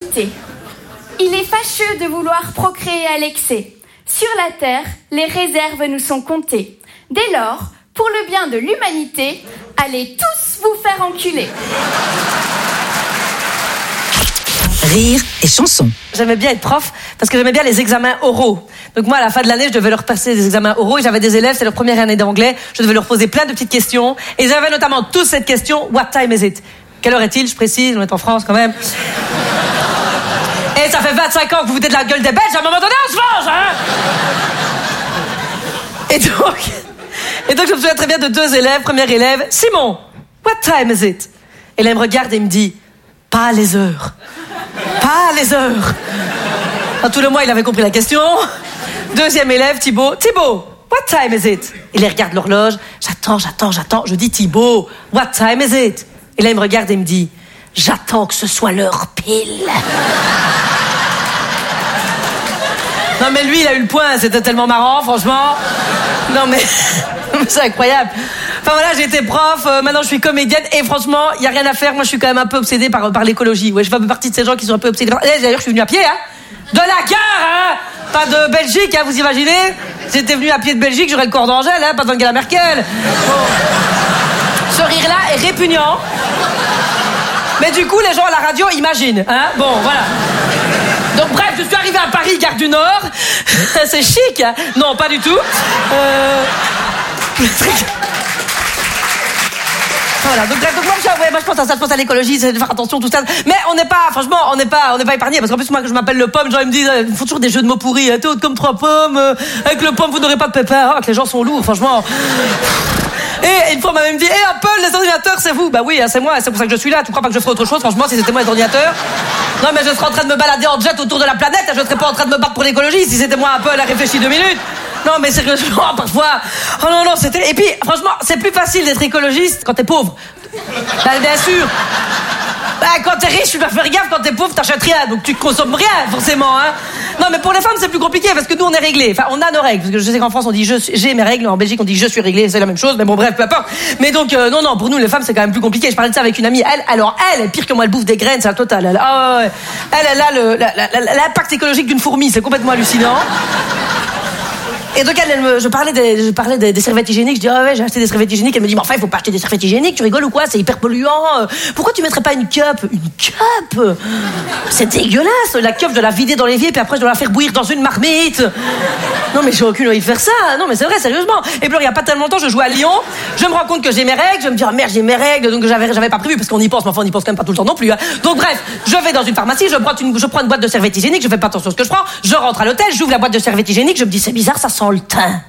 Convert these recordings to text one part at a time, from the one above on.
l'humanité. Il est fâcheux de vouloir procréer à l'excès. Sur la terre, les réserves nous sont comptées. Dès lors, pour le bien de l'humanité, allez tous vous faire enculer. Rire et chanson. J'aimais bien être prof parce que j'aimais bien les examens oraux. Donc moi, à la fin de l'année, je devais leur passer des examens oraux et j'avais des élèves, c'est leur première année d'anglais, je devais leur poser plein de petites questions et ils avaient notamment tous cette question, what time is it? Quelle heure est-il? Je précise, on est en France quand même. Et ça fait 25 ans que vous vous dites de la gueule des Belges, à un moment donné, on se venge, hein? Et donc, je me souviens très bien de deux élèves. Premier élève, Simon, what time is it? Et là, il me regarde et il me dit, pas les heures. Pas les heures. En tout le mois, il avait compris la question. Deuxième élève, Thibaut, what time is it? Il regarde l'horloge, j'attends. Je dis, Thibaut, what time is it? Et là, il me regarde et il me dit, j'attends que ce soit l'heure pile. Non mais lui il a eu le point, c'était tellement marrant franchement. Non mais c'est incroyable. Enfin voilà, j'ai été prof, maintenant je suis comédienne et franchement, il y a rien à faire, moi je suis quand même un peu obsédée par l'écologie. Ouais, je fais un peu partie de ces gens qui sont un peu obsédés par... D'ailleurs, je suis venue à pied, hein. De la gare, hein. Pas de Belgique, hein, vous imaginez? J'étais venue à pied de Belgique, j'aurais le corps d'Angèle, hein, pas d'Angela Merkel. Bon. Ce rire-là est répugnant. Mais du coup, les gens à la radio imaginent, hein. Bon, voilà. Donc bref, je suis arrivé à Paris, gare du Nord. C'est chic, hein. Non, pas du tout. Voilà, donc moi je pense à ça, je pense à l'écologie, c'est de faire attention, tout ça. Mais on n'est pas épargné, parce qu'en plus moi que je m'appelle le pomme, les gens ils me disent, ils font toujours des jeux de mots pourris, t'es haute comme 3 pommes, avec le pomme vous n'aurez pas de pépins, que les gens sont lourds, franchement. Et une fois on m'a même dit, Apple, les ordinateurs c'est vous. Bah oui, c'est moi, c'est pour ça que je suis là, tu crois pas que je ferais autre chose, franchement, si c'était moi les ordinateurs? Non mais je serais en train de me balader en jet autour de la planète, je serais pas en train de me battre pour l'écologie, si c'était moi Apple, a réfléchi 2 minutes. Non mais sérieusement, parfois... Oh non, c'était... Et puis, franchement, c'est plus facile d'être écologiste quand t'es pauvre. Bah, bien sûr. Bah, quand t'es riche, tu dois faire gaffe, quand t'es pauvre, t'achètes rien, donc tu consommes rien, forcément, hein. Non mais pour les femmes, c'est plus compliqué, parce que nous, on est réglés. Enfin, on a nos règles, parce que je sais qu'en France, on dit j'ai mes règles, en Belgique, on dit je suis réglé, c'est la même chose, mais bon, bref, peu importe. Mais donc, non, pour nous, les femmes, c'est quand même plus compliqué. Je parlais de ça avec une amie, elle est pire que moi, elle bouffe des graines, c'est la totale. Elle a l'impact écologique d'une fourmi, c'est complètement hallucinant. Et donc je parlais des serviettes hygiéniques, je dis ouais j'ai acheté des serviettes hygiéniques, elle me dit mais enfin il faut pas acheter des serviettes hygiéniques, tu rigoles ou quoi, c'est hyper polluant, pourquoi tu mettrais pas une cup? Une cup? C'est dégueulasse, la cup je dois la vider dans l'évier puis après je dois la faire bouillir dans une marmite. Non mais j'ai aucune envie de faire ça, non mais c'est vrai sérieusement. Et puis il y a pas tellement longtemps je jouais à Lyon, je me rends compte que j'ai mes règles, je me dis oh merde j'ai mes règles, donc j'avais pas prévu parce qu'on y pense, mais enfin on y pense quand même pas tout le temps non plus, hein. Donc bref, je vais dans une pharmacie, je prends une boîte de serviettes hygiéniques, je fais pas attention à ce que je prends, je rentre à l'hôtel, j'ouvre la boîte de serviettes hygiéniques, je me dis c'est bizarre, ça sent le thym.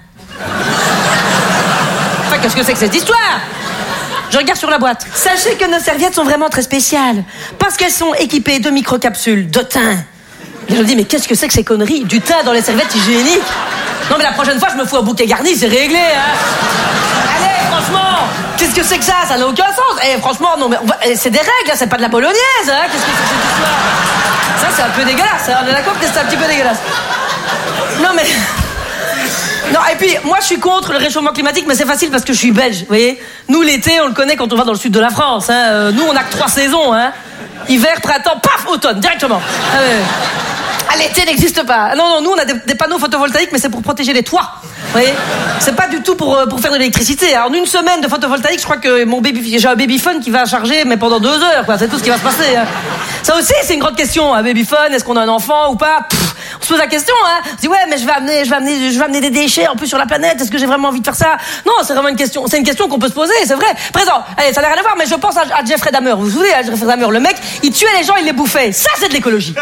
Enfin, qu'est-ce que c'est que cette histoire? Je regarde sur la boîte. Sachez que nos serviettes sont vraiment très spéciales parce qu'elles sont équipées de microcapsules de thym. Et je me dis mais qu'est-ce que c'est que ces conneries? Du thym dans les serviettes hygiéniques? Non mais la prochaine fois je me fous un bouquet garni, c'est réglé, hein. Allez, franchement, qu'est-ce que c'est que ça? Ça n'a aucun sens. Franchement, non mais c'est des règles, hein, c'est pas de la bolognaise, hein. Qu'est-ce que c'est que cette histoire? Ça c'est un peu dégueulasse, hein. On est d'accord que c'est un petit peu dégueulasse. Non mais... Non, et puis, moi, je suis contre le réchauffement climatique, mais c'est facile parce que je suis belge, vous voyez. Nous, l'été, on le connaît quand on va dans le sud de la France, hein. Nous, on a que 3 saisons, hein. Hiver, printemps, paf, automne, directement. L'été n'existe pas. Non, nous, on a des panneaux photovoltaïques, mais c'est pour protéger les toits, vous voyez. C'est pas du tout pour faire de l'électricité. En une semaine de photovoltaïque, je crois que j'ai un babyphone qui va charger, mais pendant 2 heures, quoi. C'est tout ce qui va se passer, hein. Ça aussi, c'est une grande question, un babyphone. Est-ce qu'on a un enfant ou pas? On se pose la question, hein. On se dit, ouais, mais je vais amener des déchets en plus sur la planète. Est-ce que j'ai vraiment envie de faire ça? Non, c'est vraiment une question. C'est une question qu'on peut se poser, c'est vrai. Présent. Allez, ça n'a rien à voir, mais je pense à Jeffrey Dahmer. Vous vous souvenez, à Jeffrey Dahmer? Le mec, il tuait les gens, il les bouffait. Ça, c'est de l'écologie.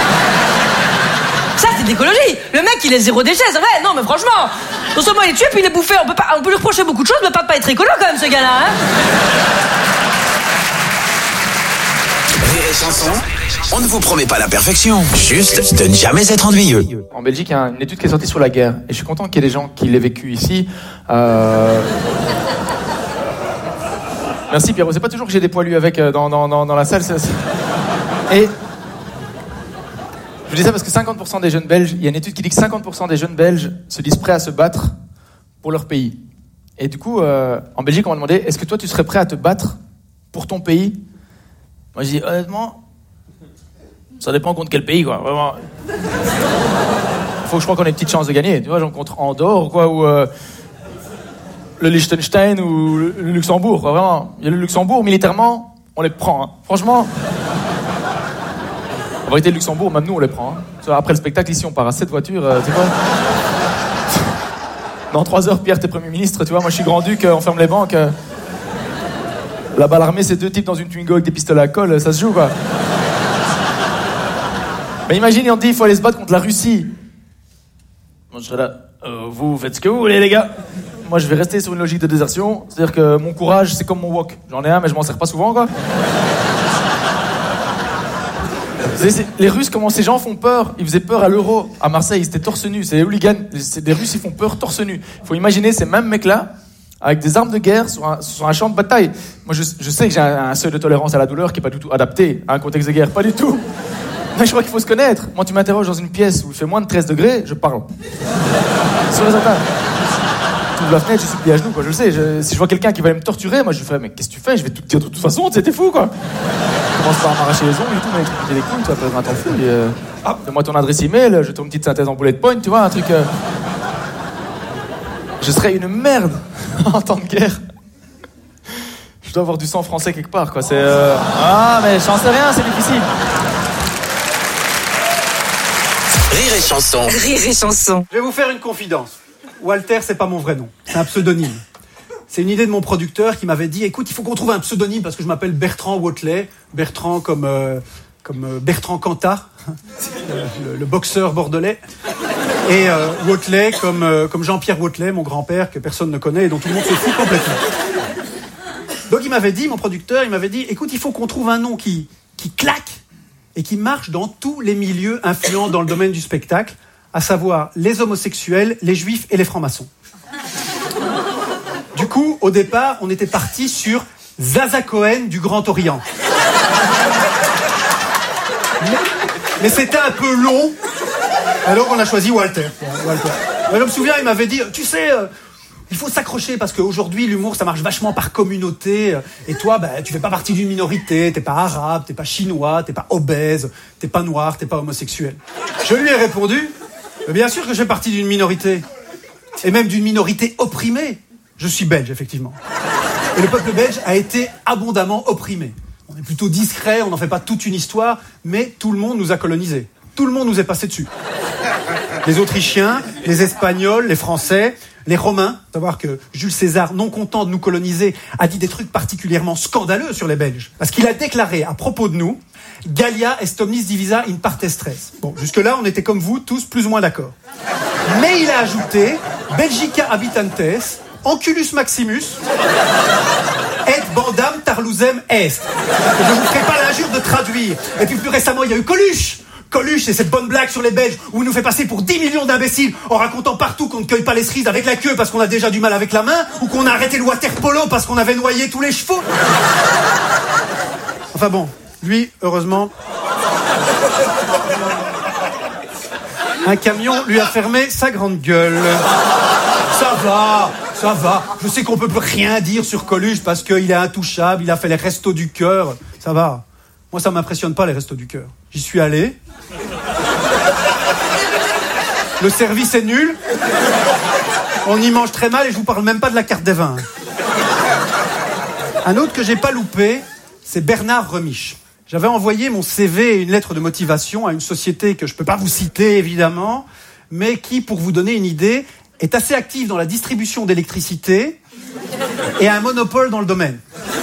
Ça, c'est de l'écologie. Le mec, il est 0 déchet, c'est vrai. Non, mais franchement, non seulement il est tué, puis il est bouffé. On peut lui reprocher beaucoup de choses, mais pas être écolo quand même, ce gars-là, hein. Rire et chanson, on ne vous promet pas la perfection, juste de ne jamais être ennuyeux. En Belgique, il y a une étude qui est sortie sur la guerre, et je suis content qu'il y ait des gens qui l'aient vécu ici. Merci Pierrot, c'est pas toujours que j'ai des poilus avec dans la salle. Et je vous dis ça parce que 50% des jeunes Belges, il y a une étude qui dit que 50% des jeunes Belges se disent prêts à se battre pour leur pays. Et du coup, en Belgique, on m'a demandé, est-ce que toi, tu serais prêt à te battre pour ton pays? Moi, je dis, honnêtement, Ça dépend contre quel pays, quoi. Vraiment. Faut que je crois qu'on ait une petite chance de gagner. Tu vois, genre contre Andorre, quoi, ou le Liechtenstein ou le Luxembourg, quoi. Vraiment. Il y a le Luxembourg, militairement, on les prend. Hein. Franchement. En vérité, le Luxembourg, même nous, on les prend. Hein. Tu vois, après le spectacle, ici, on part à 7 voitures. Tu vois. Dans 3 heures, Pierre, t'es Premier ministre. Tu vois, moi, je suis grand-duc, on ferme les banques. Là-bas, l'armée, c'est 2 types dans une Twingo avec des pistolets à colle. Ça se joue, quoi. Mais imagine, on dit, il faut aller se battre contre la Russie. Moi, je serais là. Vous faites ce que vous voulez, les gars. Moi, je vais rester sur une logique de désertion. C'est-à-dire que mon courage, c'est comme mon wok. J'en ai un, mais je m'en sers pas souvent, quoi. Les Russes, comment ces gens font peur. Ils faisaient peur à l'Euro, à Marseille. Ils étaient torse nu. C'est les hooligans. Les Russes, ils font peur torse nu. Il faut imaginer ces mêmes mecs-là, avec des armes de guerre sur un champ de bataille. Moi, je sais que j'ai un seuil de tolérance à la douleur qui est pas du tout adapté à un contexte de guerre. Pas du tout. Mais je crois qu'il faut se connaître. Moi, tu m'interroges dans une pièce où il fait moins de 13 degrés, je parle. Sur les attaques. Tu ouvres la fenêtre, je suis plié à genoux, quoi. Je le sais. Si je vois quelqu'un qui va me torturer, moi, je lui ferais, mais qu'est-ce que tu fais? Je vais tout te dire de toute façon, t'es fou, quoi. Je commence par m'arracher les ongles et tout, mais tu les couilles, tu vas perdre un temps fou. Donne-moi ton adresse email, je te une petite synthèse en bullet point, tu vois, un truc. Je serais une merde en temps de guerre. Je dois avoir du sang français quelque part, quoi. C'est. Ah, mais j'en sais rien, c'est difficile. Rire et chanson. Rire et chanson. Je vais vous faire une confidence. Walter, c'est pas mon vrai nom, c'est un pseudonyme. C'est une idée de mon producteur qui m'avait dit, écoute, il faut qu'on trouve un pseudonyme parce que je m'appelle Bertrand Watley. Bertrand comme Bertrand Cantat, le boxeur bordelais. Et Watley comme Jean-Pierre Watley, mon grand-père, que personne ne connaît et dont tout le monde se fout complètement. Donc il m'avait dit, mon producteur, écoute, il faut qu'on trouve un nom qui claque et qui marche dans tous les milieux influents dans le domaine du spectacle, à savoir les homosexuels, les juifs et les francs-maçons. Du coup, au départ, on était parti sur Zaza Cohen du Grand Orient. Mais c'était un peu long, alors on a choisi Walter. Je me souviens, il m'avait dit, tu sais, il faut s'accrocher parce qu'aujourd'hui, l'humour, ça marche vachement par communauté. Et toi, tu fais pas partie d'une minorité, t'es pas arabe, t'es pas chinois, t'es pas obèse, t'es pas noir, t'es pas homosexuel. Je lui ai répondu, bien sûr que je fais partie d'une minorité. Et même d'une minorité opprimée. Je suis belge, effectivement. Et le peuple belge a été abondamment opprimé. On est plutôt discret, on n'en fait pas toute une histoire, mais tout le monde nous a colonisés. Tout le monde nous est passé dessus. Les Autrichiens, les Espagnols, les Français, les Romains. Savoir que Jules César, non content de nous coloniser, a dit des trucs particulièrement scandaleux sur les Belges. Parce qu'il a déclaré à propos de nous, Gallia est omnis divisa in partes tres. Bon, jusque-là, on était comme vous, tous plus ou moins d'accord. Mais il a ajouté, Belgica habitantes, Onculus Maximus, et Bandam Tarlousem Est. Je ne vous ferai pas l'injure de traduire. Et puis plus récemment, il y a eu Coluche. Coluche, c'est cette bonne blague sur les Belges où il nous fait passer pour 10 millions d'imbéciles en racontant partout qu'on ne cueille pas les cerises avec la queue parce qu'on a déjà du mal avec la main ou qu'on a arrêté le water polo parce qu'on avait noyé tous les chevaux. Enfin bon, lui, heureusement, un camion lui a fermé sa grande gueule. Ça va. Je sais qu'on peut plus rien dire sur Coluche parce qu'il est intouchable, il a fait les restos du cœur. Ça va. Moi, ça m'impressionne pas, les restos du cœur. J'y suis allé. Le service est nul. On y mange très mal et je vous parle même pas de la carte des vins. Un autre que j'ai pas loupé, c'est Bernard Remiche. J'avais envoyé mon CV et une lettre de motivation à une société que je peux pas vous citer, évidemment, mais qui, pour vous donner une idée, est assez active dans la distribution d'électricité et a un monopole dans le domaine.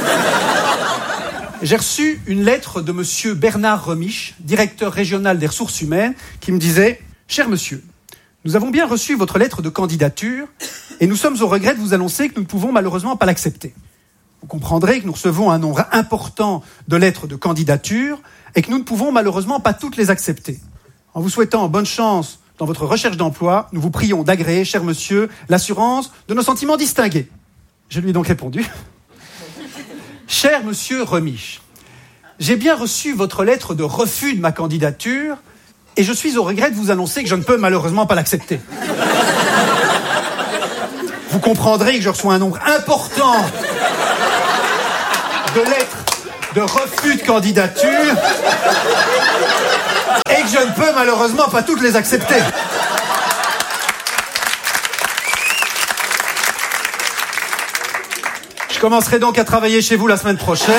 J'ai reçu une lettre de monsieur Bernard Remiche, directeur régional des ressources humaines, qui me disait « Cher monsieur, nous avons bien reçu votre lettre de candidature et nous sommes au regret de vous annoncer que nous ne pouvons malheureusement pas l'accepter. Vous comprendrez que nous recevons un nombre important de lettres de candidature et que nous ne pouvons malheureusement pas toutes les accepter. En vous souhaitant bonne chance dans votre recherche d'emploi, nous vous prions d'agréer, cher monsieur, l'assurance de nos sentiments distingués. » Je lui ai donc répondu « Cher monsieur Remiche, j'ai bien reçu votre lettre de refus de ma candidature et je suis au regret de vous annoncer que je ne peux malheureusement pas l'accepter. Vous comprendrez que je reçois un nombre important de lettres de refus de candidature ne peux malheureusement pas toutes les accepter. Je commencerai donc à travailler chez vous la semaine prochaine.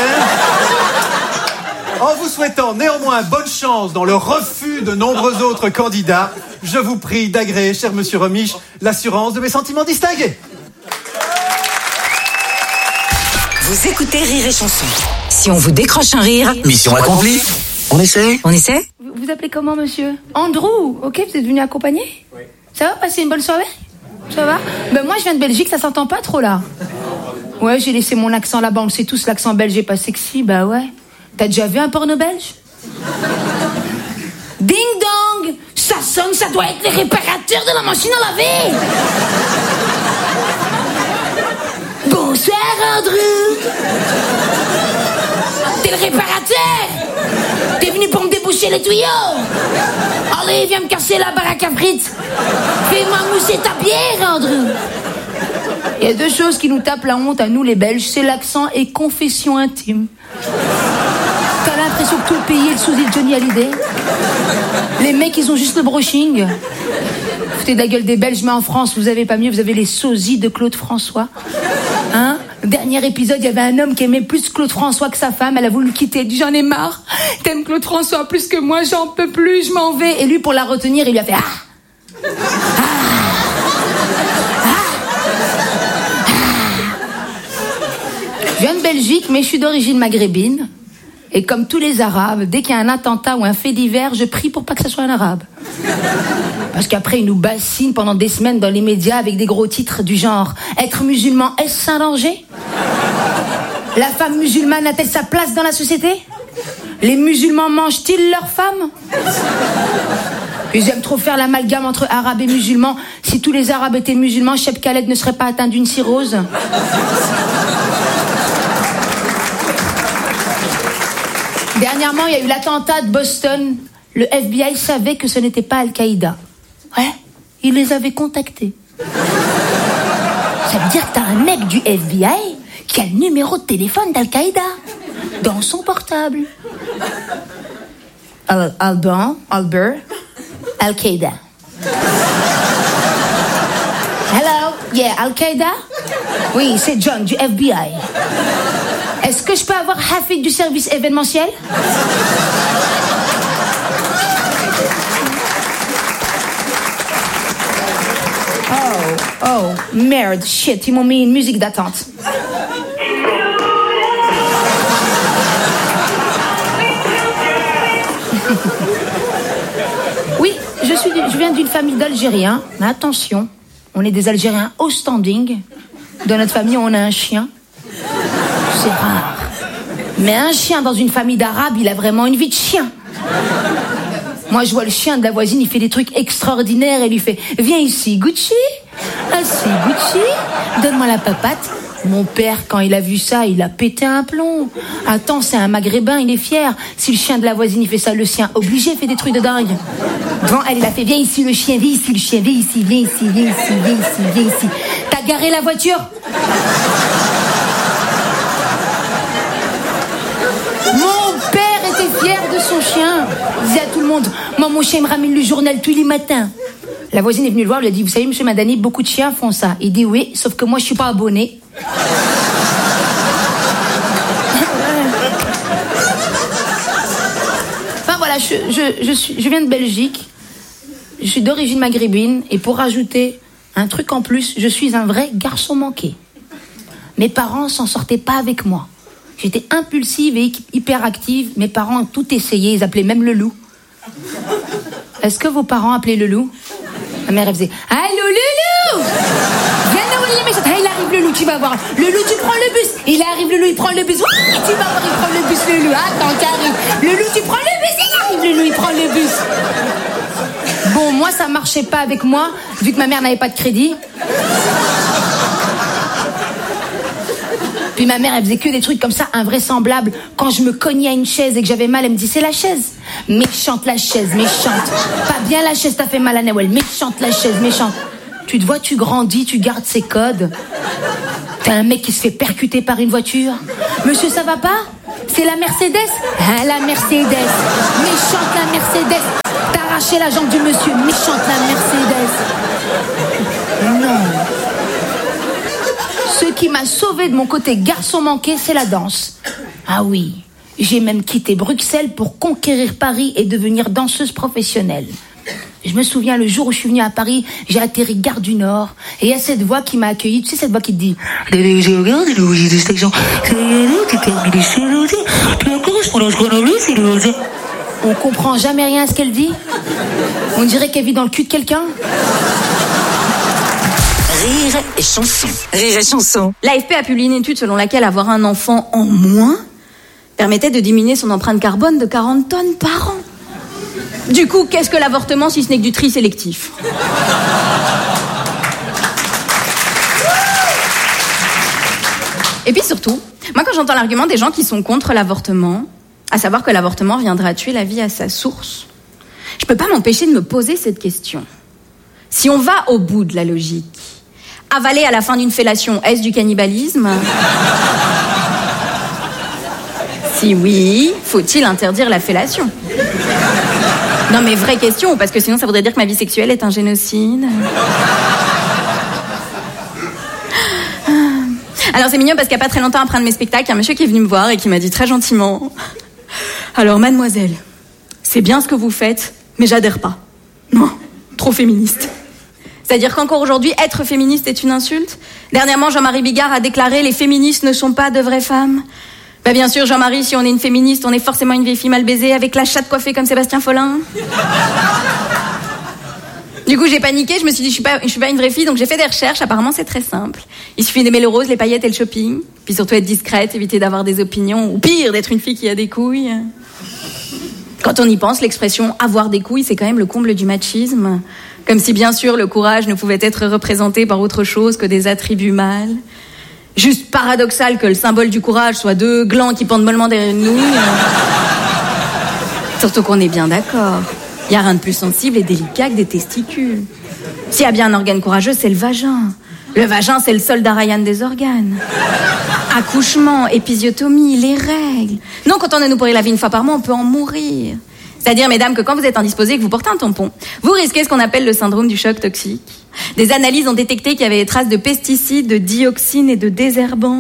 En vous souhaitant néanmoins bonne chance dans le refus de nombreux autres candidats, je vous prie d'agréer, cher monsieur Remiche, l'assurance de mes sentiments distingués. Vous écoutez Rire et Chanson. Si on vous décroche un rire, Mission accomplie. On essaie? on essaie? Vous appelez comment, monsieur? Andrew. Ok, vous êtes venu accompagner? Oui. Ça va, passer une bonne soirée? Ça va? Ben moi, je viens de Belgique, ça s'entend pas trop, là. Ouais, j'ai laissé mon accent là-bas, on le sait tous, l'accent belge est pas sexy, bah ouais. T'as déjà vu un porno belge? Ding dong! Ça sonne, ça doit être les réparateurs de la machine à laver! Bonsoir, Andrew! T'es le réparateur! T'es venu pour me déboucher les tuyaux! Allez, viens me casser la baraque à frites! Fais-moi mousser ta bière, Andrew! Il y a deux choses qui nous tapent la honte à nous les Belges, c'est l'accent et confession intime. T'as l'impression que tout le pays est le sosie de Johnny Hallyday. Les mecs, ils ont juste le brushing. Foutez de la gueule des Belges, mais en France, vous avez pas mieux, vous avez les sosies de Claude François. Hein? Le dernier épisode, il y avait un homme qui aimait plus Claude François que sa femme, elle a voulu le quitter, elle dit j'en ai marre. T'aimes Claude François plus que moi, j'en peux plus, je m'en vais. Et lui, pour la retenir, il lui a fait Je viens de Belgique, mais je suis d'origine maghrébine. Et comme tous les Arabes, dès qu'il y a un attentat ou un fait divers, je prie pour pas que ça soit un Arabe. Parce qu'après, ils nous bassinent pendant des semaines dans les médias avec des gros titres du genre « Être musulman, est-ce un danger ?» La femme musulmane a-t-elle sa place dans la société? Les musulmans mangent-ils leurs femmes? Ils aiment trop faire l'amalgame entre arabes et musulmans. Si tous les arabes étaient musulmans, Cheb Khaled ne serait pas atteint d'une cirrhose. Dernièrement, il y a eu l'attentat de Boston. Le FBI savait que ce n'était pas Al-Qaïda. Ouais, il les avait contactés. Ça veut dire que t'as un mec du FBI qui a le numéro de téléphone d'Al-Qaïda dans son portable. Albert, Al-Qaïda. Hello, yeah, Al-Qaïda? Oui, c'est John du FBI. Est-ce que je peux avoir Hafid du service événementiel? Oh, merde, shit, ils m'ont mis une musique d'attente. Oui, je viens d'une famille d'Algériens, mais attention, on est des Algériens au standing. Dans notre famille, on a un chien. C'est rare. Mais un chien dans une famille d'Arabes, il a vraiment une vie de chien. Moi, je vois le chien de la voisine, il fait des trucs extraordinaires. Elle lui fait « Viens ici, Gucci. Assis, Gucci. Donne-moi la papate. » Mon père, quand il a vu ça, il a pété un plomb. Attends, c'est un maghrébin, il est fier. Si le chien de la voisine, il fait ça, le sien obligé fait des trucs de dingue. Devant elle, il a fait « Viens ici, le chien. Viens ici, le chien. Viens ici, viens ici, viens ici, viens ici, viens ici. » T'as garé la voiture? Mon père était fier de son chien. Il disait à tout le monde, moi mon chien me ramène le journal tous les matins. La voisine est venue le voir, lui a dit, vous savez monsieur Madani, beaucoup de chiens font ça. Il dit oui, sauf que moi je suis pas abonné. Enfin voilà, je viens de Belgique. Je suis d'origine maghrébine. Et pour rajouter un truc en plus, je suis un vrai garçon manqué. Mes parents s'en sortaient pas avec moi. J'étais impulsive et hyperactive. Mes parents ont tout essayé. Ils appelaient même le loup. Est-ce que vos parents appelaient le loup? Ma mère, elle faisait « Allô, le loup! Viens là où il est méchant. Ah, il arrive le loup, tu vas voir. Le loup, tu prends le bus. Il arrive le loup, il prend le bus. Oui, tu vas voir, il prend le bus, le loup. Attends, t'arrives. Le loup, tu prends le bus. Il arrive le loup, il prend le bus. » Bon, moi, ça marchait pas avec moi, vu que ma mère n'avait pas de crédit. Puis ma mère, elle faisait que des trucs comme ça, invraisemblables. Quand je me cognais à une chaise et que j'avais mal, elle me dit, c'est la chaise. Méchante la chaise, méchante. Pas bien la chaise, t'as fait mal à Nawel. Méchante la chaise, méchante. Tu te vois, tu grandis, tu gardes ses codes. T'as un mec qui se fait percuter par une voiture. Monsieur, ça va pas? C'est la Mercedes? Ah, la Mercedes. Méchante la Mercedes. T'as arraché la jambe du monsieur. Méchante la Mercedes. Non. Ce qui m'a sauvé de mon côté garçon manqué, c'est la danse. Ah oui, j'ai même quitté Bruxelles pour conquérir Paris et devenir danseuse professionnelle. Je me souviens, le jour où je suis venue à Paris, j'ai atterri Gare du Nord et il y a cette voix qui m'a accueillie. Tu sais, cette voix qui te dit... On comprend jamais rien à ce qu'elle dit. On dirait qu'elle vit dans le cul de quelqu'un. Rire et chanson. Rire et chanson. L'AFP a publié une étude selon laquelle avoir un enfant en moins permettait de diminuer son empreinte carbone de 40 tonnes par an. Du coup, qu'est-ce que l'avortement si ce n'est que du tri sélectif ? Et puis surtout, moi quand j'entends l'argument des gens qui sont contre l'avortement, à savoir que l'avortement viendra tuer la vie à sa source, je peux pas m'empêcher de me poser cette question. Si on va au bout de la logique, avaler à la fin d'une fellation, est-ce du cannibalisme ? Si oui, faut-il interdire la fellation ? Non mais vraie question, parce que sinon ça voudrait dire que ma vie sexuelle est un génocide. Alors c'est mignon parce qu'il n'y a pas très longtemps après un de mes spectacles, il y a un monsieur qui est venu me voir et qui m'a dit très gentiment: alors mademoiselle, c'est bien ce que vous faites, mais j'adhère pas. Non, trop féministe. C'est-à-dire qu'encore aujourd'hui, être féministe est une insulte. Dernièrement, Jean-Marie Bigard a déclaré: les féministes ne sont pas de vraies femmes. Bah bien sûr, Jean-Marie, si on est une féministe, on est forcément une vieille fille mal baisée avec la chatte coiffée comme Sébastien Follin. Du coup, j'ai paniqué, je me suis dit, je suis pas une vraie fille, donc j'ai fait des recherches. Apparemment, c'est très simple. Il suffit d'aimer le rose, les paillettes et le shopping. Puis surtout être discrète, éviter d'avoir des opinions, ou pire, d'être une fille qui a des couilles. Quand on y pense, l'expression avoir des couilles, c'est quand même le comble du machisme. Comme si, bien sûr, le courage ne pouvait être représenté par autre chose que des attributs mâles. Juste paradoxal que le symbole du courage soit deux glands qui pendent mollement derrière une nouille. Surtout qu'on est bien d'accord. Il n'y a rien de plus sensible et délicat que des testicules. S'il y a bien un organe courageux, c'est le vagin. Le vagin, c'est le soldat Ryan des organes. Accouchement, épisiotomie, les règles. Non, quand on a nous pourrir la vie une fois par mois, on peut en mourir. C'est-à-dire, mesdames, que quand vous êtes indisposées et que vous portez un tampon, vous risquez ce qu'on appelle le syndrome du choc toxique. Des analyses ont détecté qu'il y avait des traces de pesticides, de dioxines et de désherbants.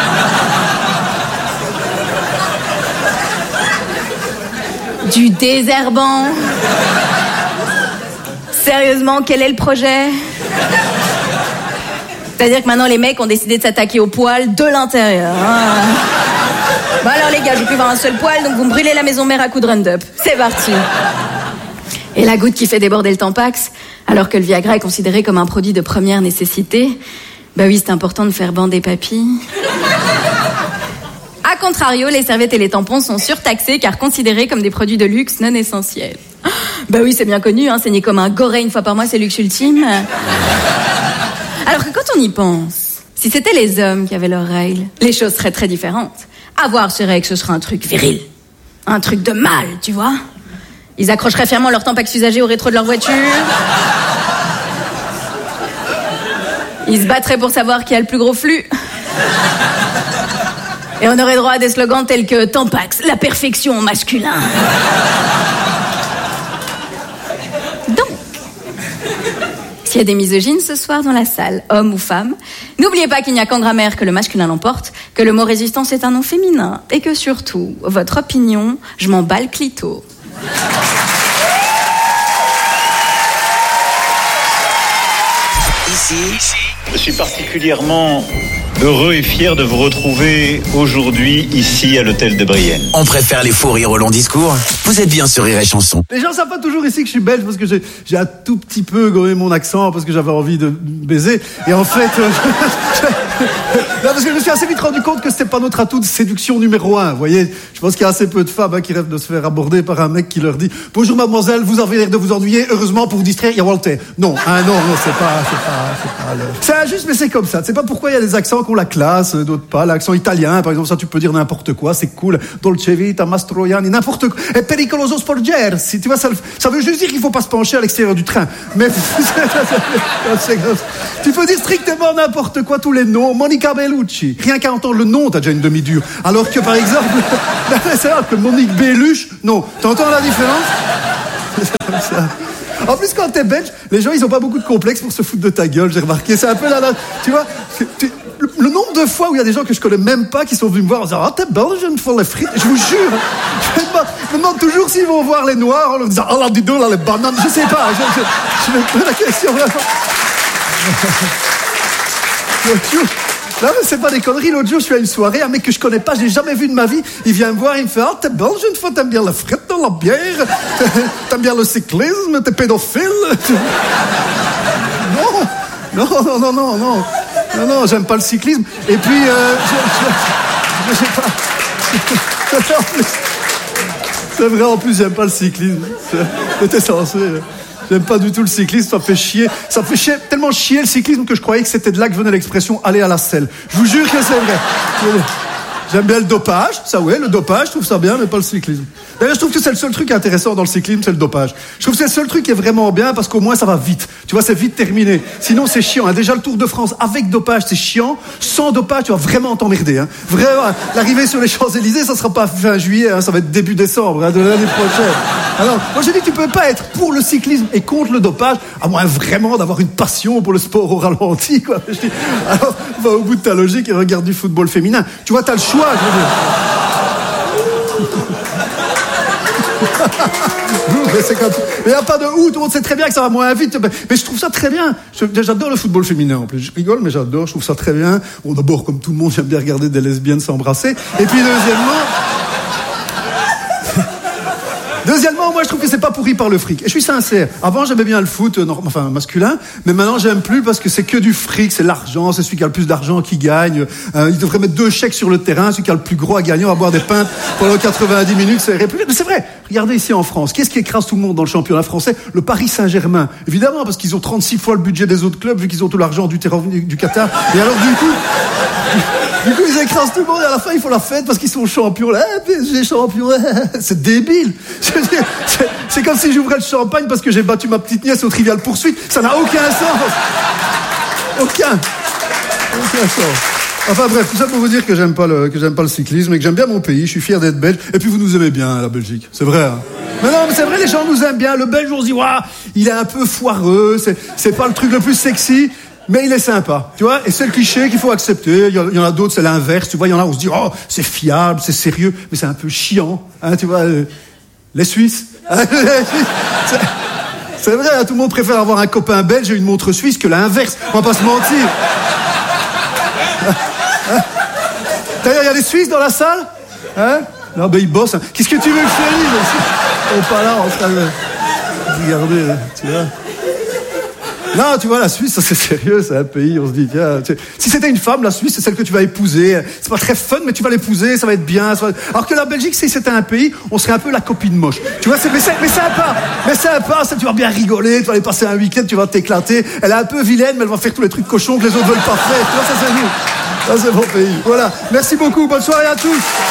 Du désherbant. Sérieusement, quel est le projet ? C'est-à-dire que maintenant, les mecs ont décidé de s'attaquer aux poils de l'intérieur. Bon alors les gars, je vais plus voir un seul poil, donc vous me brûlez la maison mère à coups de Roundup. C'est parti. Et la goutte qui fait déborder le Tampax, alors que le Viagra est considéré comme un produit de première nécessité, bah oui, c'est important de faire bander papy. A contrario, les serviettes et les tampons sont surtaxés car considérés comme des produits de luxe non essentiels. Bah oui, c'est bien connu, hein, saigner comme un goré une fois par mois, c'est luxe ultime. Alors que quand on y pense, si c'était les hommes qui avaient leurs règles, les choses seraient très différentes. Avoir ces règles, ce serait un truc viril. Un truc de mâle, tu vois. Ils accrocheraient fièrement leur Tampax usagé au rétro de leur voiture. Ils se battraient pour savoir qui a le plus gros flux. Et on aurait droit à des slogans tels que Tampax, la perfection masculin. Donc, s'il y a des misogynes ce soir dans la salle, hommes ou femmes, n'oubliez pas qu'il n'y a qu'en grammaire que le masculin l'emporte, que le mot résistance est un nom féminin, et que surtout, votre opinion, je m'en bats le clito. Ici, je suis particulièrement heureux et fier de vous retrouver aujourd'hui ici à l'hôtel de Brienne. on préfère les faux rires au long discours. Vous êtes bien sur Rire et Chanson. Les gens savent pas toujours ici que je suis belge parce que j'ai un tout petit peu gommé mon accent parce que j'avais envie de baiser. Et en fait, non, parce que je me suis assez vite rendu compte que c'était pas notre atout de séduction numéro 1. Vous voyez, je pense qu'il y a assez peu de femmes qui rêvent de se faire aborder par un mec qui leur dit « Bonjour mademoiselle, vous avez l'air de vous ennuyer. Heureusement pour vous distraire, il y a Walter. » Non, hein, non, c'est pas c'est injuste, mais c'est comme ça. Tu sais pas pourquoi il y a des accents qu'on la classe, d'autres pas. L'accent italien, par exemple, ça tu peux dire n'importe quoi, c'est cool. Dolce vita, Mastroianni, n'importe quoi. Et pericoloso sporgersi, tu vois, ça veut juste dire qu'il faut pas se pencher à l'extérieur du train. Mais tu peux dire strictement n'importe quoi, tous les noms. Monica Bellucci. Rien qu'à entendre le nom, t'as déjà une demi-dure. Alors que par exemple, c'est vrai que Monique Belluche, non. T'entends la différence? ça. En plus, quand t'es belge, les gens, ils ont pas beaucoup de complexes pour se foutre de ta gueule, j'ai remarqué. C'est un peu là, tu vois, le nombre de fois où il y a des gens que je connais même pas qui sont venus me voir en disant « Ah, t'es belge, je me fais les frites ». Je vous jure, je me demande toujours s'ils vont voir les noirs en leur disant « Ah, là, dis donc, là, les bananes ». Je sais pas, je me pose la question, vraiment. Non, mais c'est pas des conneries. L'autre jour, je suis à une soirée, un mec que je connais pas, je l'ai jamais vu de ma vie. Il vient me voir, il me fait « Ah, t'es belge une fois, t'aimes bien la frite dans la bière, t'aimes bien le cyclisme, t'es pédophile ». Non, j'aime pas le cyclisme. Et puis, je sais pas. C'est vrai, en plus, j'aime pas le cyclisme. C'était censé. J'aime pas du tout le cyclisme, ça me fait chier. Ça me fait chier, tellement chier le cyclisme que je croyais que c'était de là que venait l'expression aller à la selle. Je vous jure que c'est vrai. J'aime bien le dopage, ça ouais, le dopage, je trouve ça bien, mais pas le cyclisme. D'ailleurs, je trouve que c'est le seul truc intéressant dans le cyclisme, c'est le dopage. Je trouve que c'est le seul truc qui est vraiment bien parce qu'au moins ça va vite. Tu vois, c'est vite terminé. Sinon, c'est chiant. Déjà, le Tour de France avec dopage, c'est chiant. Sans dopage, tu vas vraiment t'emmerder. Hein. Vraiment, l'arrivée sur les Champs-Élysées, ça sera pas fin juillet, hein, ça va être début décembre de l'année prochaine. Alors, moi, je dis, tu peux pas être pour le cyclisme et contre le dopage, à moins vraiment d'avoir une passion pour le sport au ralenti, quoi. Je dis, alors, va au bout de ta logique et regarde du football féminin. Tu vois, t'as le choix. Je veux dire. Mais il n'y a pas de ou, tout le monde sait très bien que ça va moins vite. Mais je trouve ça très bien. J'adore le football féminin en plus. Je rigole, mais j'adore, je trouve ça très bien. Bon, d'abord, comme tout le monde, j'aime bien regarder des lesbiennes s'embrasser. Et puis, deuxièmement, moi je trouve que c'est pas pourri par le fric. Et je suis sincère. Avant j'aimais bien le foot, masculin, mais maintenant j'aime plus parce que c'est que du fric, c'est l'argent, c'est celui qui a le plus d'argent qui gagne. Il devrait mettre 2 chèques sur le terrain, celui qui a le plus gros à gagner, on va boire des pintes pendant 90 minutes, c'est république. Mais c'est vrai. Regardez ici en France, qu'est-ce qui écrase tout le monde dans le championnat français? Le Paris Saint-Germain. Évidemment, parce qu'ils ont 36 fois le budget des autres clubs, vu qu'ils ont tout l'argent du Qatar. Et alors du coup, ils écrasent tout le monde et à la fin, ils font la fête parce qu'ils sont champions. Là, PSG champion, c'est débile. C'est comme si j'ouvrais le champagne parce que j'ai battu ma petite nièce au Trivial Poursuite. Ça n'a aucun sens. Aucun sens. Enfin bref, tout ça pour vous dire que j'aime pas le cyclisme et que j'aime bien mon pays. Je suis fier d'être belge. Et puis vous nous aimez bien, la Belgique. C'est vrai, hein. Mais non, mais c'est vrai, les gens nous aiment bien. Le Belge, on se dit, waouh, il est un peu foireux. C'est pas le truc le plus sexy. Mais il est sympa, tu vois, et c'est le cliché qu'il faut accepter. Il y en a d'autres, c'est l'inverse, tu vois, il y en a où on se dit, oh, c'est fiable, c'est sérieux, mais c'est un peu chiant, hein, tu vois, les Suisses. C'est vrai, hein, tout le monde préfère avoir un copain belge et une montre suisse que l'inverse, on va pas se mentir. D'ailleurs, il y a des Suisses dans la salle, hein? Non, ben ils bossent, hein. Qu'est-ce que tu veux que je fasse? On est pas là, en train de regarder, tu vois. Non, tu vois, la Suisse, ça c'est sérieux, c'est un pays, on se dit, tiens, si c'était une femme, la Suisse, c'est celle que tu vas épouser. C'est pas très fun, mais tu vas l'épouser, ça va être bien. Alors que la Belgique, si c'était un pays, on serait un peu la copine moche. Tu vois, mais sympa, ça, tu vas bien rigoler, tu vas aller passer un week-end, tu vas t'éclater. Elle est un peu vilaine, mais elle va faire tous les trucs cochons que les autres veulent pas faire. Tu vois, ça c'est nous. Ça c'est mon pays. Voilà. Merci beaucoup, bonne soirée à tous.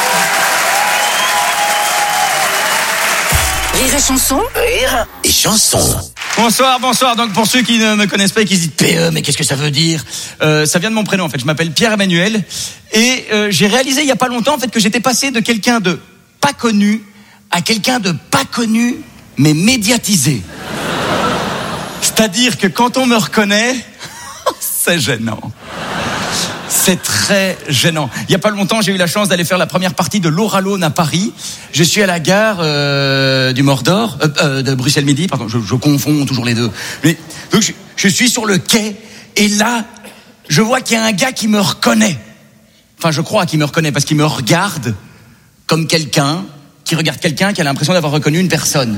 Rire et chanson. Rire et chanson. Bonsoir. Donc pour ceux qui ne me connaissent pas et qui se disent PE, mais qu'est-ce que ça veut dire? Ça vient de mon prénom en fait. Je m'appelle Pierre-Emmanuel et j'ai réalisé il y a pas longtemps en fait que j'étais passé de quelqu'un de pas connu à quelqu'un de pas connu mais médiatisé. C'est-à-dire que quand on me reconnaît, c'est gênant. C'est très gênant. Il y a pas longtemps, j'ai eu la chance d'aller faire la première partie de l'Oralone à Paris. Je suis à la gare du Mordor, de Bruxelles Midi, pardon, je confonds toujours les deux. Mais, donc je suis sur le quai et là, je vois qu'il y a un gars qui me reconnaît. Enfin, je crois qu'il me reconnaît parce qu'il me regarde comme quelqu'un qui regarde quelqu'un qui a l'impression d'avoir reconnu une personne.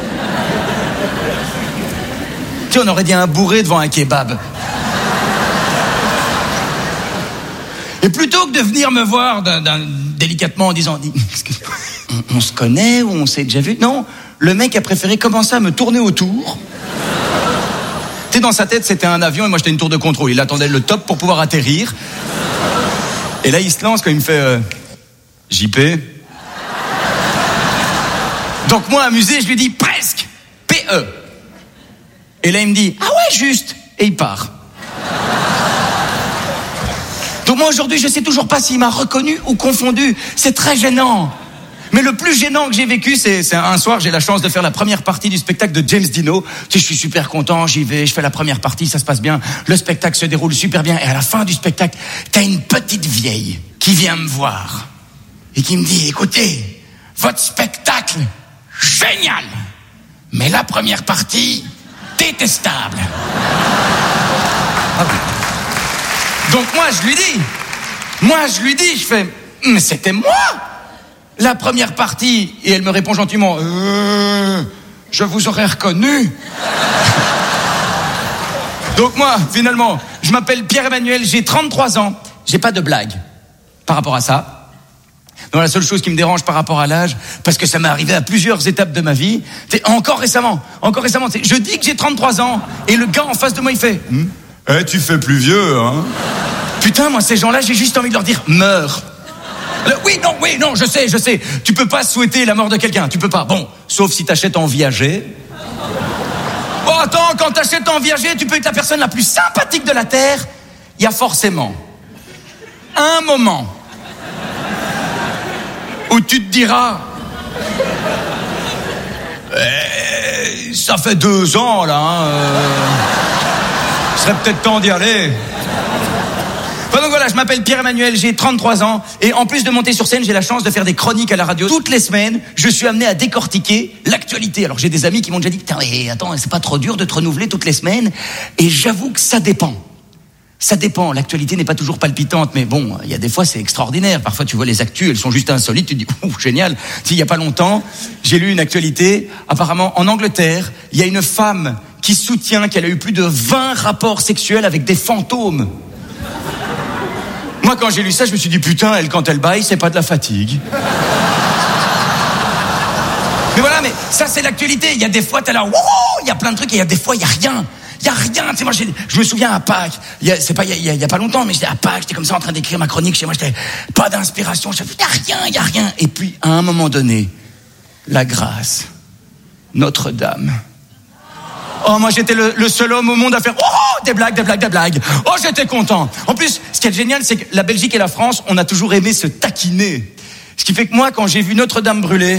Tu sais, on aurait dit un bourré devant un kebab. Et plutôt que de venir me voir délicatement en disant on se connaît ou on s'est déjà vu, non, le mec a préféré commencer à me tourner autour. Tu sais, dans sa tête, c'était un avion et moi j'étais une tour de contrôle. Il attendait le top pour pouvoir atterrir. Et là, il se lance quand il me fait JP. Donc moi, amusé, je lui dis presque PE. Et là, il me dit ah ouais, juste. Et il part. Donc moi aujourd'hui je sais toujours pas s'il m'a reconnu ou confondu. C'est très gênant. Mais le plus gênant que j'ai vécu, c'est un soir, j'ai la chance de faire la première partie du spectacle de James Dino. Tu sais, je suis super content, j'y vais, je fais la première partie, ça se passe bien. Le spectacle se déroule super bien. Et à la fin du spectacle, t'as une petite vieille qui vient me voir et qui me dit, écoutez, votre spectacle, génial, mais la première partie, détestable. Donc moi, je lui dis, je fais, mais c'était moi la première partie. Et elle me répond gentiment, je vous aurais reconnu. Donc moi, finalement, je m'appelle Pierre-Emmanuel, j'ai 33 ans, j'ai pas de blague par rapport à ça. Non, la seule chose qui me dérange par rapport à l'âge, parce que ça m'est arrivé à plusieurs étapes de ma vie, c'est encore récemment, je dis que j'ai 33 ans, et le gars en face de moi, il fait, tu fais plus vieux, hein. Putain, moi, ces gens-là, j'ai juste envie de leur dire, meurs. Oui, non, je sais. Tu peux pas souhaiter la mort de quelqu'un, tu peux pas. Bon, sauf si t'achètes en viager. Oh, attends, quand t'achètes en viager, tu peux être la personne la plus sympathique de la Terre. Il y a forcément un moment où tu te diras, ça fait 2 ans, là, il serait peut-être temps d'y aller. Donc voilà, je m'appelle Pierre-Emmanuel, j'ai 33 ans, et en plus de monter sur scène, j'ai la chance de faire des chroniques à la radio. Toutes les semaines, je suis amené à décortiquer l'actualité. Alors j'ai des amis qui m'ont déjà dit, putain, mais attends, c'est pas trop dur de te renouveler toutes les semaines? Et j'avoue que ça dépend. Ça dépend, l'actualité n'est pas toujours palpitante, mais bon, il y a des fois c'est extraordinaire. Parfois tu vois les actus, elles sont juste insolites, tu te dis, génial. Il y a pas longtemps, j'ai lu une actualité, apparemment en Angleterre, il y a une femme qui soutient qu'elle a eu plus de 20 rapports sexuels avec des fantômes. Moi, quand j'ai lu ça, je me suis dit, putain, elle, quand elle baille, c'est pas de la fatigue. Mais voilà, mais ça, c'est l'actualité. Il y a des fois, t'es là, il y a plein de trucs, et il y a des fois, il y a rien. Il y a rien. Tu sais, moi, je me souviens à Pâques, il y a pas longtemps, mais j'étais à Pâques, j'étais comme ça en train d'écrire ma chronique chez moi, j'étais pas d'inspiration. Je me suis dit, il y a rien. Et puis, à un moment donné, la grâce, Notre-Dame. Oh, moi, j'étais le seul homme au monde à faire des blagues. Oh, j'étais content. En plus, ce qui est génial, c'est que la Belgique et la France, on a toujours aimé se taquiner. Ce qui fait que moi, quand j'ai vu Notre-Dame brûler,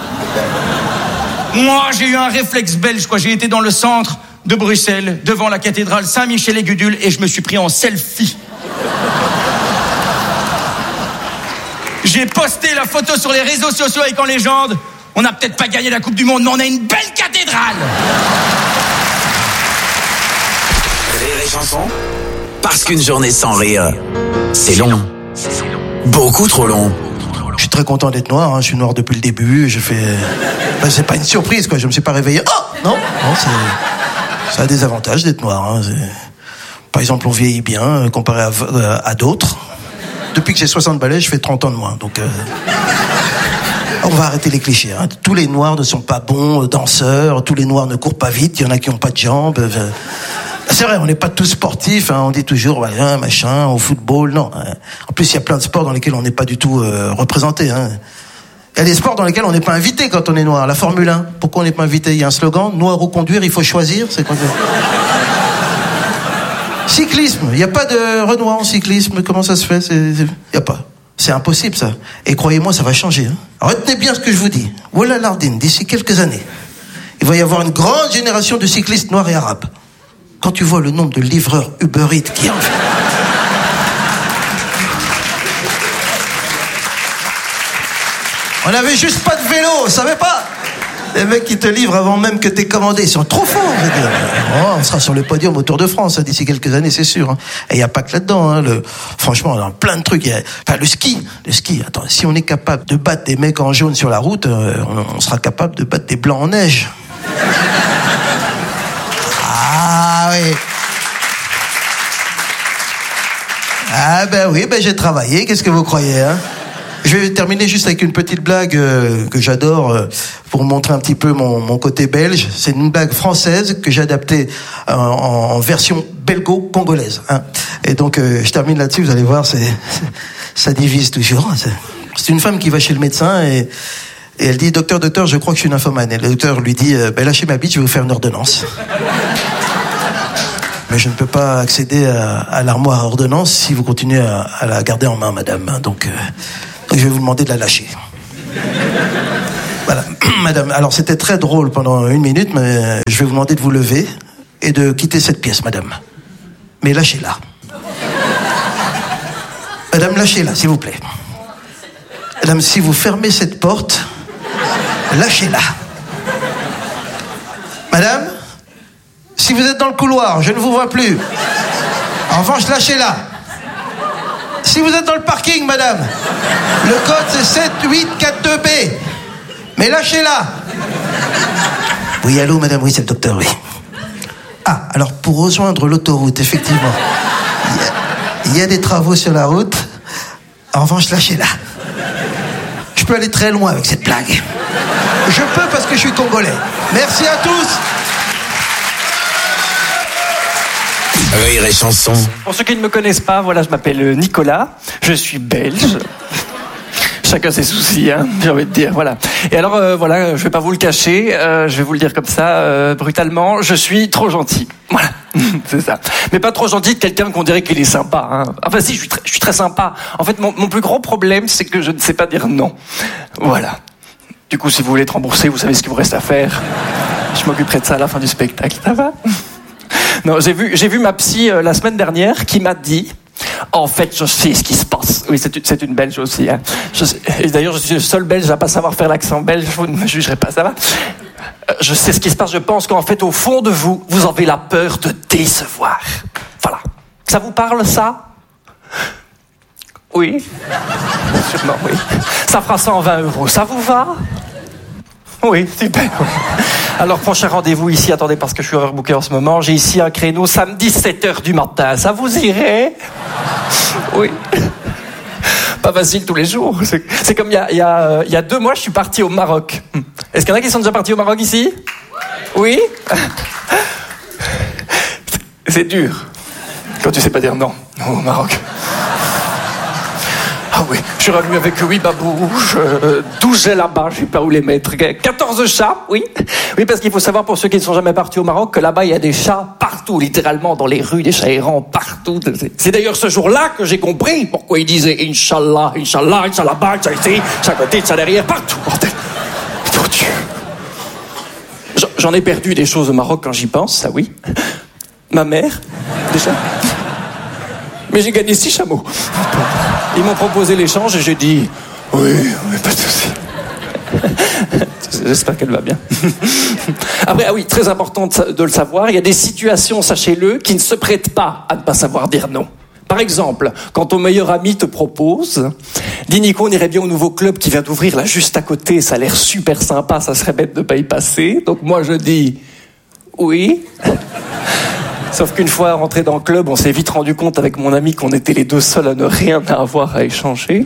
moi, j'ai eu un réflexe belge, quoi. J'ai été dans le centre de Bruxelles, devant la cathédrale Saint-Michel-et-Gudule, et je me suis pris en selfie. J'ai posté la photo sur les réseaux sociaux avec en légende, on n'a peut-être pas gagné la Coupe du Monde, mais on a une belle cathédrale. Rire et chanson, parce qu'une journée sans rire, c'est long. Beaucoup trop long. Je suis très content d'être noir, hein. Je suis noir depuis le début, c'est pas une surprise, quoi. Je me suis pas réveillé. Non, ça a des avantages d'être noir, hein. Par exemple, on vieillit bien, comparé à d'autres. Depuis que j'ai 60 balais, je fais 30 ans de moins, donc... On va arrêter les clichés, hein. Tous les noirs ne sont pas bons danseurs, tous les noirs ne courent pas vite, il y en a qui n'ont pas de jambes. C'est vrai, on n'est pas tous sportifs, hein. On dit toujours, voilà, machin, au football, non. En plus, il y a plein de sports dans lesquels on n'est pas du tout représenté, hein. Il y a des sports dans lesquels on n'est pas invité quand on est noir. La Formule 1, pourquoi on n'est pas invité? Il y a un slogan, noir ou conduire, il faut choisir, c'est quoi ça? Cyclisme, il n'y a pas de Renoir en cyclisme, comment ça se fait? Il n'y a pas. C'est impossible, ça. Et croyez-moi, ça va changer, hein. Retenez bien ce que je vous dis. Wallah Lardine, d'ici quelques années, il va y avoir une grande génération de cyclistes noirs et arabes. Quand tu vois le nombre de livreurs Uber Eats qui en fait... On n'avait juste pas de vélo, on savait pas. Les mecs qui te livrent avant même que t'aies commandé, ils sont trop forts, je veux dire. Oh, on sera sur le podium au Tour de France, hein, d'ici quelques années, c'est sûr, hein. Et il n'y a pas que là-dedans, hein. Franchement, dans plein de trucs. Le ski. Attends, si on est capable de battre des mecs en jaune sur la route, on sera capable de battre des blancs en neige. Ah oui. Ah ben oui, j'ai travaillé, qu'est-ce que vous croyez, hein? Je vais terminer juste avec une petite blague que j'adore pour montrer un petit peu mon côté belge. C'est une blague française que j'ai adaptée en version belgo-congolaise, hein. Et donc je termine là-dessus, vous allez voir, ça divise toujours. C'est une femme qui va chez le médecin et elle dit, docteur, je crois que je suis nymphomane. Et le docteur lui dit, lâchez ma bite, je vais vous faire une ordonnance. Mais je ne peux pas accéder à l'armoire à ordonnance si vous continuez à la garder en main, madame. Donc je vais vous demander de la lâcher. Voilà. Madame, alors c'était très drôle pendant 1 minute, mais je vais vous demander de vous lever et de quitter cette pièce, madame. Mais lâchez-la. Madame, lâchez-la, s'il vous plaît. Madame, si vous fermez cette porte, lâchez-la. Madame, si vous êtes dans le couloir, je ne vous vois plus. En revanche, lâchez-la. Si vous êtes dans le parking, madame, le code c'est 7842B. Mais lâchez-la. Oui, allô, madame, oui, c'est le docteur, oui. Ah, alors pour rejoindre l'autoroute, effectivement, il y a des travaux sur la route. En revanche, lâchez-la. Je peux aller très loin avec cette blague. Je peux parce que je suis congolais. Merci à tous. Rire et chanson. Pour ceux qui ne me connaissent pas, voilà, je m'appelle Nicolas, je suis belge. Chacun ses soucis, hein, j'ai envie de dire, voilà. Et alors, voilà, je vais pas vous le cacher, je vais vous le dire comme ça, brutalement, je suis trop gentil. Voilà, c'est ça. Mais pas trop gentil de quelqu'un qu'on dirait qu'il est sympa, hein. Enfin si, je suis très sympa. En fait, mon plus gros problème, c'est que je ne sais pas dire non. Voilà. Du coup, si vous voulez être remboursé, vous savez ce qu'il vous reste à faire. Je m'occuperai de ça à la fin du spectacle, ça va ? Non, j'ai vu ma psy la semaine dernière qui m'a dit... En fait, je sais ce qui se passe. Oui, c'est une Belge aussi. Hein. Et d'ailleurs, je suis le seul Belge à pas savoir faire l'accent belge. Vous ne me jugerez pas, ça va ? Je sais ce qui se passe. Je pense qu'en fait, au fond de vous, vous avez la peur de décevoir. Voilà. Ça vous parle, ça ? Oui. Sûrement, oui. Ça fera 120 €. Ça vous va ? Oui, super. Alors, prochain rendez-vous ici, attendez, parce que je suis overbooké en ce moment, j'ai ici un créneau samedi 7h du matin. Ça vous irait ? Oui. Pas facile tous les jours. C'est comme il y a 2 mois, je suis parti au Maroc. Est-ce qu'il y en a qui sont déjà partis au Maroc ici ? Oui ? C'est dur. Quand tu sais pas dire non au Maroc. Ah oui, je suis revenu avec 8 babouches, 12 là-bas, je sais pas où les mettre, 14 chats, oui. Oui, parce qu'il faut savoir, pour ceux qui ne sont jamais partis au Maroc, que là-bas, il y a des chats partout, littéralement, dans les rues, des chats errants partout. C'est d'ailleurs ce jour-là que j'ai compris pourquoi ils disaient « Inch'Allah, Inch'Allah, Inch'Allah, Inch'Allah ici, Inch'Allah côté, Inch'Allah derrière, partout, bordel. Mon Dieu. J'en ai perdu des choses au Maroc quand j'y pense, ça oui. Ma mère, déjà. Mais j'ai gagné 6 chameaux. Ils m'ont proposé l'échange et j'ai dit oui, pas de souci. J'espère qu'elle va bien. Après, ah oui, très important de le savoir, il y a des situations, sachez-le, qui ne se prêtent pas à ne pas savoir dire non. Par exemple, quand ton meilleur ami te propose, dis Nico, on irait bien au nouveau club qui vient d'ouvrir là juste à côté, ça a l'air super sympa, ça serait bête de ne pas y passer. Donc moi je dis oui. Sauf qu'une fois rentré dans le club, on s'est vite rendu compte avec mon ami qu'on était les 2 seuls à ne rien avoir à échanger.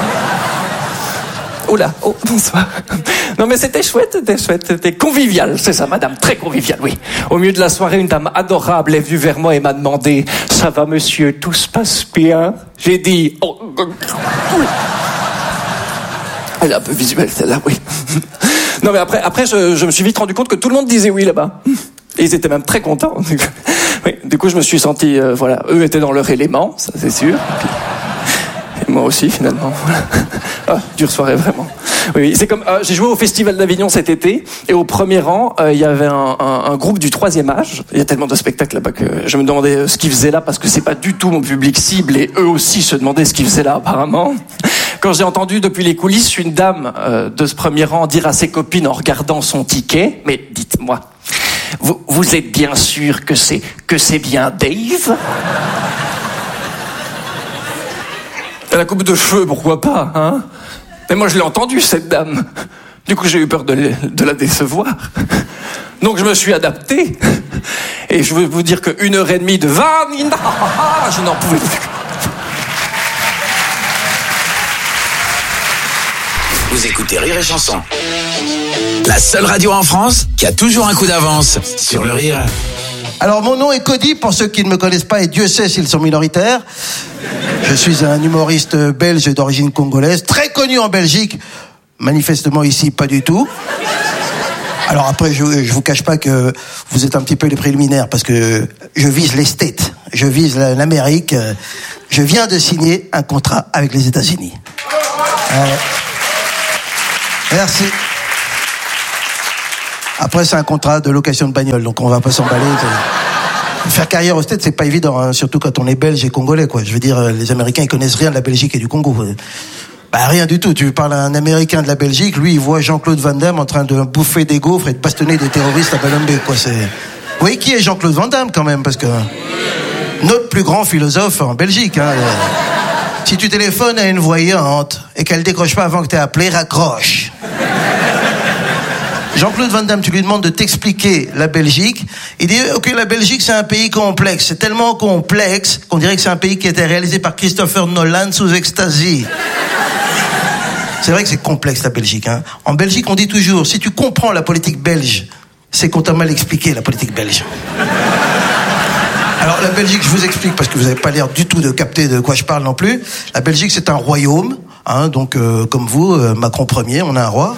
Oula, oh, bonsoir. Non mais c'était chouette, c'était convivial, c'est ça madame, très convivial, oui. Au milieu de la soirée, une dame adorable est venue vers moi et m'a demandé « Ça va monsieur, tout se passe bien ?» J'ai dit oh, oui. Elle est un peu visuelle celle-là, oui. Non mais après je me suis vite rendu compte que tout le monde disait oui là-bas. Et ils étaient même très contents. Oui, du coup, je me suis senti, voilà, eux étaient dans leur élément, ça c'est sûr. Et moi aussi, finalement. Voilà. Ah, dure soirée, vraiment. Oui, c'est comme, j'ai joué au Festival d'Avignon cet été, et au premier rang, il y avait un groupe du 3e âge. Il y a tellement de spectacles là-bas que je me demandais ce qu'ils faisaient là, parce que c'est pas du tout mon public cible, et eux aussi se demandaient ce qu'ils faisaient là, apparemment. Quand j'ai entendu depuis les coulisses une dame de ce premier rang dire à ses copines en regardant son ticket, mais dites-moi, vous êtes bien sûr que c'est bien Dave ? La coupe de cheveux, pourquoi pas, hein ? Mais moi je l'ai entendu, cette dame. Du coup j'ai eu peur de la décevoir. Donc je me suis adapté. Et je veux vous dire que 1h30 de Vanina, je n'en pouvais plus. Vous écoutez Rire et Chanson. La seule radio en France qui a toujours un coup d'avance sur le rire. Alors mon nom est Cody, pour ceux qui ne me connaissent pas, et Dieu sait s'ils sont minoritaires. Je suis un humoriste belge d'origine congolaise, très connu en Belgique, manifestement ici pas du tout. Alors après, je vous cache pas que vous êtes un petit peu les préliminaires, parce que je vise les States, je vise l'Amérique. Je viens de signer un contrat avec les États-Unis. Merci. Après, c'est un contrat de location de bagnole, donc on va pas s'emballer. Faire carrière aux States, c'est pas évident, hein, surtout quand on est belge et congolais, quoi. Je veux dire, les Américains, ils connaissent rien de la Belgique et du Congo. Bah, rien du tout. Tu parles à un Américain de la Belgique, lui, il voit Jean-Claude Van Damme en train de bouffer des gaufres et de bastonner des terroristes à Balambé, quoi. Vous voyez qui est Jean-Claude Van Damme, quand même, parce que notre plus grand philosophe en Belgique, hein. Si tu téléphones à une voyante et qu'elle décroche pas avant que t'aies appelé, raccroche. Jean-Claude Van Damme, tu lui demandes de t'expliquer la Belgique. Il dit, ok, la Belgique, c'est un pays complexe. C'est tellement complexe qu'on dirait que c'est un pays qui a été réalisé par Christopher Nolan sous ecstasy. C'est vrai que c'est complexe, la Belgique, hein. En Belgique, on dit toujours, si tu comprends la politique belge, c'est qu'on t'a mal expliqué, la politique belge. Alors, la Belgique, je vous explique, parce que vous n'avez pas l'air du tout de capter de quoi je parle non plus. La Belgique, c'est un royaume, hein, donc, comme vous, Macron Ier, on a un roi.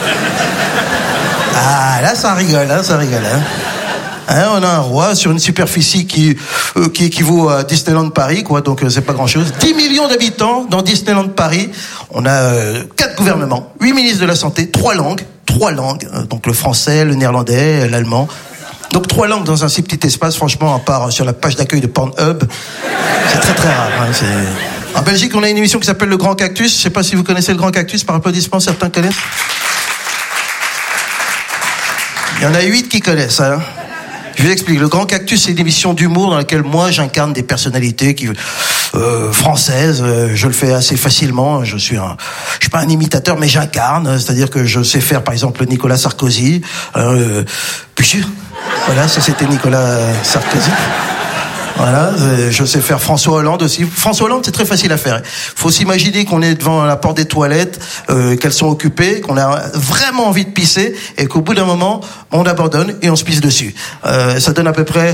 Ah, là, ça rigole, hein, ça rigole, hein. Hein, on a un roi sur une superficie qui équivaut à Disneyland Paris, quoi, donc c'est pas grand-chose. 10 millions d'habitants dans Disneyland Paris. On a 4 gouvernements, 8 ministres de la Santé, 3 langues, donc le français, le néerlandais, l'allemand. Donc 3 langues dans un si petit espace, franchement, à part sur la page d'accueil de Pornhub, c'est très très rare. Hein, En Belgique, on a une émission qui s'appelle Le Grand Cactus. Je sais pas si vous connaissez Le Grand Cactus, par applaudissement, certains connaissent. Il y en a 8 qui connaissent, hein. Je vous explique. Le Grand Cactus, c'est une émission d'humour dans laquelle moi, j'incarne des personnalités françaises. Je le fais assez facilement. Je suis pas un imitateur, mais j'incarne. C'est-à-dire que je sais faire, par exemple, Nicolas Sarkozy. Puis, voilà, ça c'était Nicolas Sarkozy. Voilà, je sais faire François Hollande aussi. François Hollande, c'est très facile à faire. Faut s'imaginer qu'on est devant la porte des toilettes, qu'elles sont occupées, qu'on a vraiment envie de pisser, et qu'au bout d'un moment, on abandonne et on se pisse dessus. Ça donne à peu près...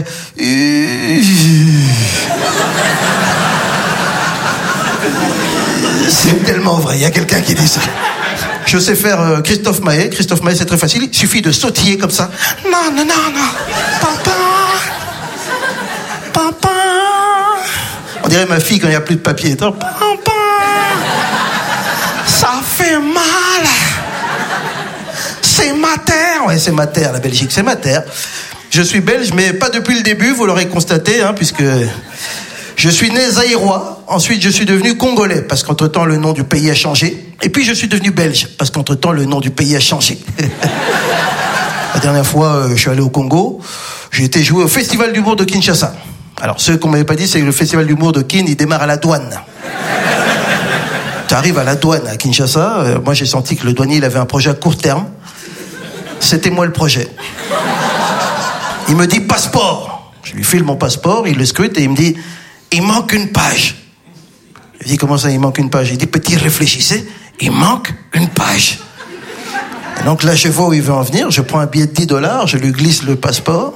C'est tellement vrai, il y a quelqu'un qui dit ça. Je sais faire Christophe Maé. Christophe Maé, c'est très facile. Il suffit de sautiller comme ça. Non, non, non, non. Papa. Papa. On dirait ma fille quand il n'y a plus de papier. Papa. Ça fait mal. C'est ma terre. Ouais, c'est ma terre, la Belgique. C'est ma terre. Je suis belge, mais pas depuis le début, vous l'aurez constaté, hein, puisque je suis né zaïrois. Ensuite, je suis devenu congolais, parce qu'entre-temps, le nom du pays a changé. Et puis, je suis devenu belge, parce qu'entre-temps, le nom du pays a changé. La dernière fois, je suis allé au Congo. J'ai été jouer au Festival d'humour de Kinshasa. Alors, ce qu'on m'avait pas dit, c'est que le Festival d'humour de Kin, il démarre à la douane. Tu arrives à la douane à Kinshasa. Moi, j'ai senti que le douanier, il avait un projet à court terme. C'était moi le projet. Il me dit passeport. Je lui file mon passeport, il le scrute et il me dit il manque une page. Je dis comment ça, il manque une page? Il dit petit, réfléchissez, il manque une page. Et donc là, je vois où il veut en venir. Je prends un billet de $10, je lui glisse le passeport.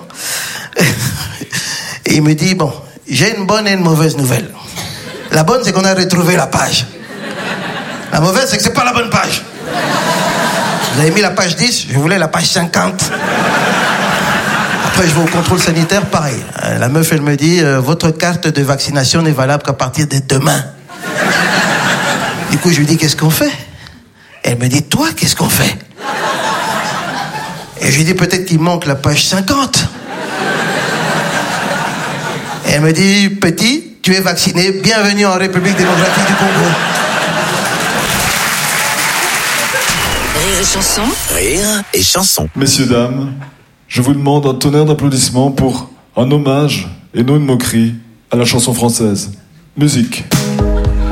Et il me dit bon, j'ai une bonne et une mauvaise nouvelle. La bonne, c'est qu'on a retrouvé la page. La mauvaise, c'est que c'est pas la bonne page. Vous avez mis la page 10, je voulais la page 50. Après, je vais au contrôle sanitaire, pareil. La meuf, elle me dit, votre carte de vaccination n'est valable qu'à partir de demain. Du coup, je lui dis, qu'est-ce qu'on fait? Elle me dit, toi, qu'est-ce qu'on fait? Et je lui dis, peut-être qu'il manque la page 50. Et elle me dit, petit, tu es vacciné, bienvenue en République démocratique du Congo. Rire et chanson. Rire et chanson. Messieurs, dames, je vous demande un tonnerre d'applaudissements pour un hommage et non une moquerie à la chanson française. Musique.